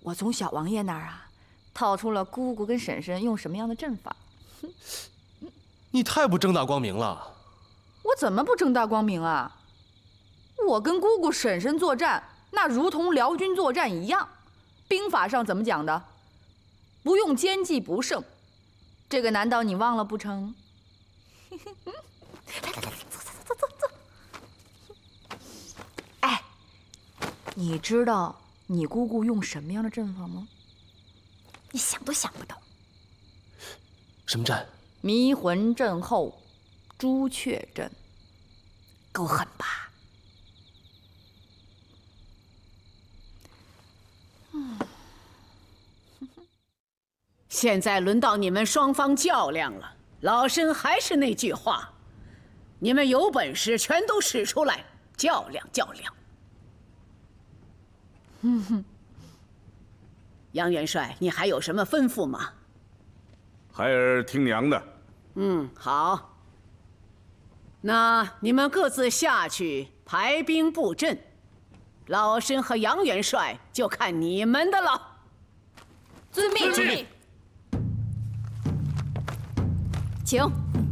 我从小王爷那儿啊，套出了姑姑跟婶婶用什么样的阵法。 你太不正大光明了！ 我怎么不正大光明啊？我跟姑姑婶婶作战，那如同辽军作战一样。兵法上怎么讲的？不用奸计不胜。这个难道你忘了不成？来，走。哎，你知道你姑姑用什么样的阵法吗？你想都想不到。 什么阵？ 迷魂阵后朱雀阵，够狠吧？ 现在轮到你们双方较量了。老身还是那句话，你们有本事全都使出来，较量较量。杨元帅，你还有什么吩咐吗？ 孩儿听娘的。 好。那你们各自下去排兵布阵，老身和杨元帅就看你们的了。 遵命。 遵命。 请。